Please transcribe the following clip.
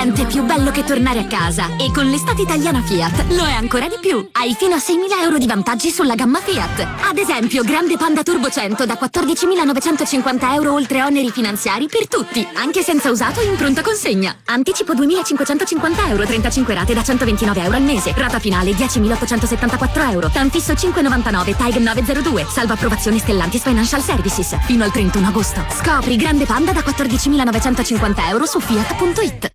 niente più bello che tornare a casa. E con l'estate italiana Fiat lo è ancora di più. Hai fino a 6.000 euro di vantaggi sulla gamma Fiat. Ad esempio, Grande Panda Turbo 100 da 14.950 euro oltre oneri finanziari per tutti, anche senza usato in pronta consegna. Anticipo 2.550 euro, 35 rate da 129 euro al mese. Rata finale 10.874 euro. TAN fisso 5,99, TAG 902. Salvo approvazione Stellantis Financial Services. Fino al 31 agosto. Scopri Grande Panda da 14.950 euro su Fiat.it.